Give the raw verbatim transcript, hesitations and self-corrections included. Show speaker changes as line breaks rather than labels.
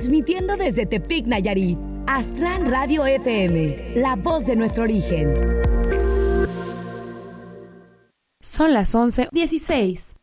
Transmitiendo desde Tepic, Nayarit. Aztlán Radio F M, la voz de nuestro origen.
Son las once dieciséis.